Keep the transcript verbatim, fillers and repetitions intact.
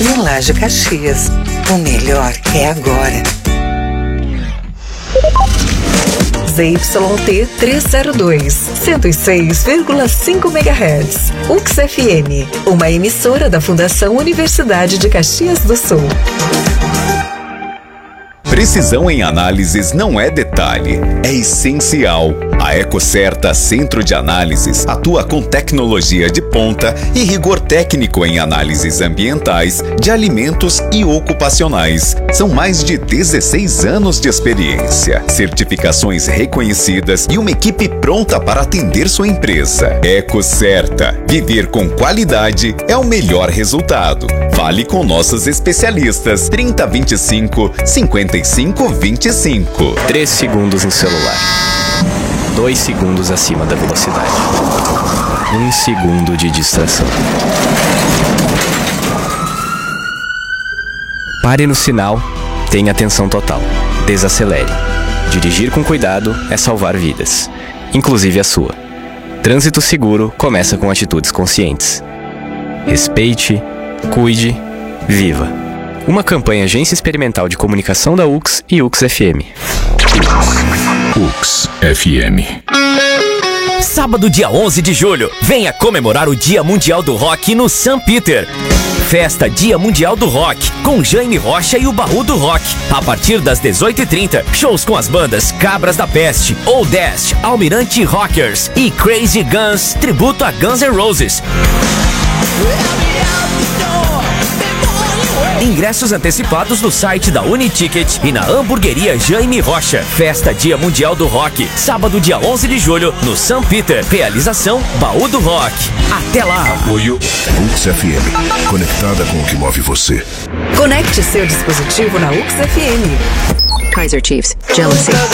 em Laje Caxias. O melhor é agora. Z Y T trezentos e dois, cento e seis vírgula cinco megahertz. U X F M, uma emissora da Fundação Universidade de Caxias do Sul. Precisão em análises não é detalhe, é essencial. A Ecocerta Centro de Análises atua com tecnologia de ponta e rigor técnico em análises ambientais, de alimentos e ocupacionais. São mais de dezesseis anos de experiência, certificações reconhecidas e uma equipe pronta para atender sua empresa. Ecocerta, viver com qualidade é o melhor resultado. Fale com nossos especialistas. trinta, vinte e cinco, cinquenta e cinco, vinte e cinco. três segundos em celular. dois segundos acima da velocidade. um segundo de distração. Pare no sinal, tenha atenção total. Desacelere. Dirigir com cuidado é salvar vidas, inclusive a sua. Trânsito seguro começa com atitudes conscientes. Respeite, cuide, viva. Uma campanha Agência Experimental de Comunicação da U X e U X F M. U X F M. Sábado, dia onze de julho, venha comemorar o Dia Mundial do Rock no Saint Peter. Festa Dia Mundial do Rock, com Jaime Rocha e o Baú do Rock. A partir das dezoito e trinta, shows com as bandas Cabras da Peste, Old Dest, Almirante Rockers e Crazy Guns, tributo a Guns N' Roses. Ingressos antecipados no site da Uniticket e na hamburgueria Jaime Rocha. Festa Dia Mundial do Rock, sábado, dia onze de julho, no Saint Peter. Realização Baú do Rock. Até lá! Apoio U X F M, conectada com o que move você. Conecte seu dispositivo na U X F M. Kaiser Chiefs, Jealousy.